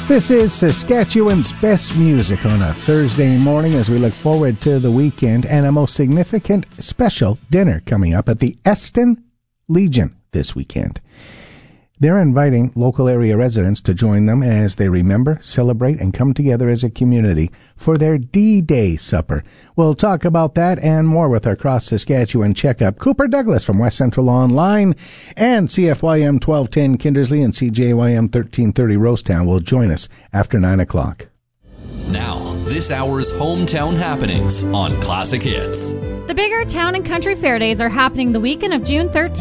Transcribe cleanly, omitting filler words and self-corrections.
This is Saskatchewan's best music on a Thursday morning as we look forward to the weekend and a most significant special dinner coming up at the Eston Legion this weekend. They're inviting local area residents to join them as they remember, celebrate, and come together as a community for their D-Day supper. We'll talk about that and more with our Cross-Saskatchewan checkup. Cooper Douglas from West Central Online and CFYM 1210 Kindersley and CJYM 1330 Rosetown will join us after 9 o'clock. Now, this hour's hometown happenings on Classic Hits. The bigger town and country fair days are happening the weekend of June 13th.